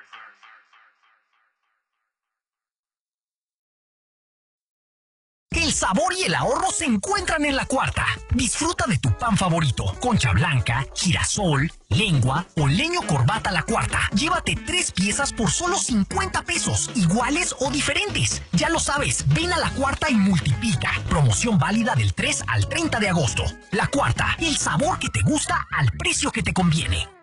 El sabor y el ahorro se encuentran en La Cuarta. Disfruta de tu pan favorito, concha blanca, girasol, lengua o leño corbata La Cuarta. Llévate 3 piezas por solo 50 pesos, iguales o diferentes. Ya lo sabes, ven a La Cuarta y multiplica. Promoción válida del 3 al 30 de agosto. La Cuarta, el sabor que te gusta al precio que te conviene.